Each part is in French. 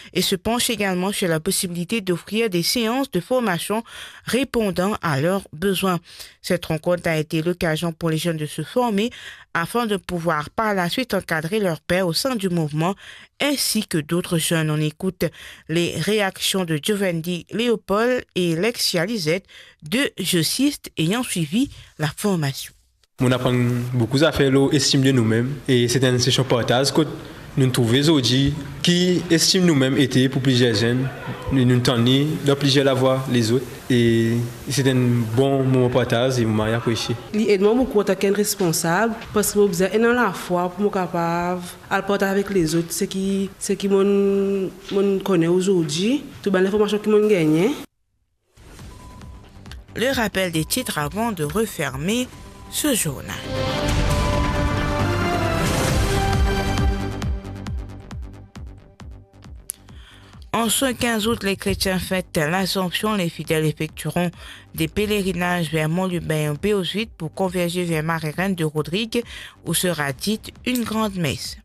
et se penche également sur la possibilité d'offrir des séances de formation répondant à leurs besoins. Cette rencontre a été l'occasion pour les jeunes de se former afin de pouvoir par la suite encadrer leurs pairs au sein du mouvement ainsi que d'autres jeunes. On écoute les réactions de Giovanni Léopold et Lexia Lisette, deux jeuxistes ayant suivi la formation. On apprend beaucoup d'affaires, l'estime de nous-mêmes et c'est une session partage que nous trouvons aujourd'hui qui estime nous-mêmes été pour plusieurs jeunes, nous tenir de plusieurs avoir les autres et c'est un bon moment partage et je m'ai apprécié. L'aide-moi beaucoup en tant que responsable parce que je suis dans la foi pour être capable de partager avec les autres ce qui me connaît aujourd'hui, toutes les informations que je gagne. Le rappel des titres avant de refermer ce journal. En ce 15 août, les chrétiens fêtent l'Assomption. Les fidèles effectueront des pèlerinages vers Montlubain au Béosuite pour converger vers Marie-Reine de Rodrigue où sera dite une grande messe.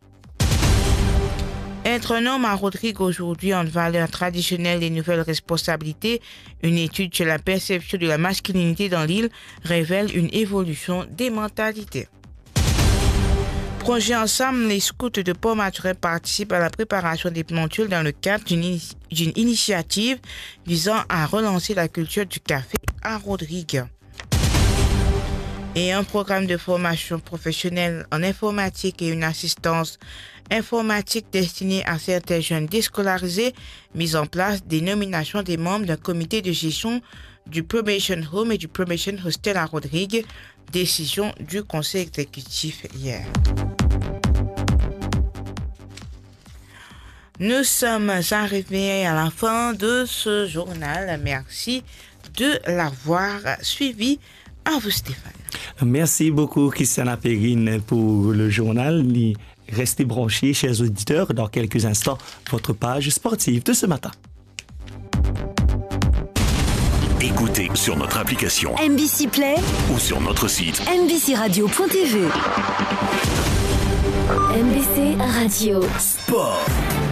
Être un homme à Rodrigue aujourd'hui en valeurs traditionnelles et nouvelles responsabilités, une étude sur la perception de la masculinité dans l'île révèle une évolution des mentalités. Projet ensemble, les scouts de Port-Maturin participent à la préparation des plantules dans le cadre d'une initiative visant à relancer la culture du café à Rodrigue. Et un programme de formation professionnelle en informatique et une assistance informatique destinée à certains jeunes déscolarisés, mise en place des nominations des membres d'un comité de gestion du Probation Home et du Probation Hostel à Rodrigue, décision du conseil exécutif hier. Nous sommes arrivés à la fin de ce journal. Merci de l'avoir suivi. À vous, Stéphane. Merci beaucoup, Christiana Perrine, pour le journal. Restez branchés, chers auditeurs, dans quelques instants, votre page sportive de ce matin. Écoutez sur notre application MBC Play ou sur notre site mbcradio.tv. MBC Radio Sport.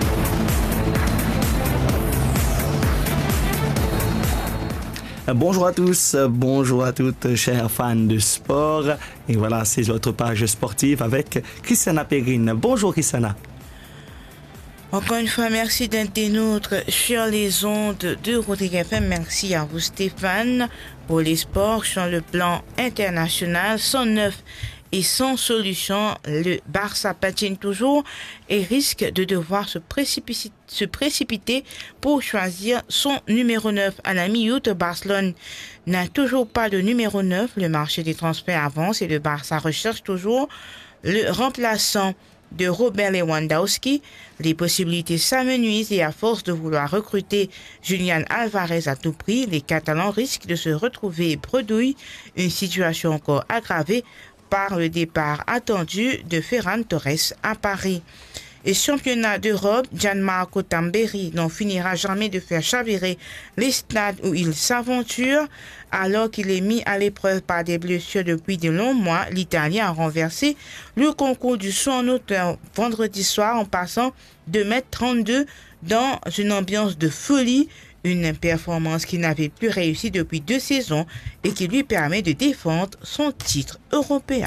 Bonjour à tous, bonjour à toutes, chers fans de sport. Et voilà, c'est votre page sportive avec Christiana Perrine. Bonjour Christiana. Encore une fois, merci d'être des nôtres sur les ondes de Rodrigue FM. Merci à vous Stéphane pour les sports sur le plan international. 109 et sans solution, le Barça patine toujours et risque de devoir se précipiter pour choisir son numéro 9. À la mi-août, Barcelone n'a toujours pas de numéro 9. Le marché des transferts avance et le Barça recherche toujours le remplaçant de Robert Lewandowski. Les possibilités s'amenuisent et à force de vouloir recruter Julián Alvarez à tout prix, les Catalans risquent de se retrouver bredouilles, une situation encore aggravée par le départ attendu de Ferran Torres à Paris. Et championnat d'Europe, Gianmarco Tamberi n'en finira jamais de faire chavirer les stades où il s'aventure. Alors qu'il est mis à l'épreuve par des blessures depuis de longs mois, l'Italien a renversé le concours du saut en hauteur vendredi soir en passant de 1,32 m dans une ambiance de folie. Une performance qu'il n'avait plus réussi depuis 2 saisons et qui lui permet de défendre son titre européen.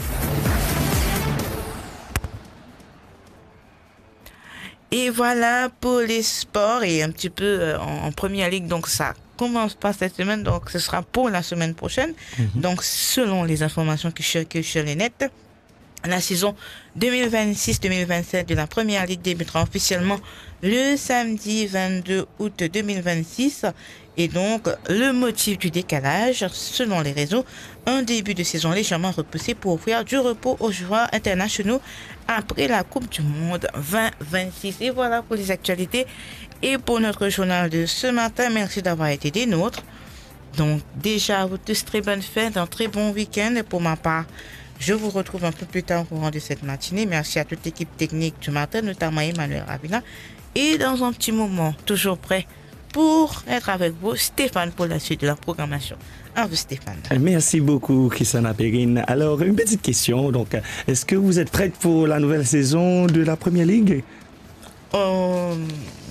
Et voilà pour les sports et un petit peu en première ligue, donc ça commence pas cette semaine, donc ce sera pour la semaine prochaine. Donc selon les informations que je sur les nets, la saison 2026-2027 de la première ligue débutera officiellement le samedi 22 août 2026. Et donc, le motif du décalage, selon les réseaux, un début de saison légèrement repoussé pour offrir du repos aux joueurs internationaux après la Coupe du Monde 2026. Et voilà pour les actualités et pour notre journal de ce matin. Merci d'avoir été des nôtres. Donc, déjà, à vous tous, très bonne fête, un très bon week-end. Et pour ma part, je vous retrouve un peu plus tard au courant de cette matinée. Merci à toute l'équipe technique du matin, notamment Emmanuel Ravina. Et dans un petit moment, toujours prêt pour être avec vous, Stéphane, pour la suite de la programmation. À vous, Stéphane. Merci beaucoup, Christiana Perrine. Alors, une petite question. Donc, est-ce que vous êtes prête pour la nouvelle saison de la Première Ligue?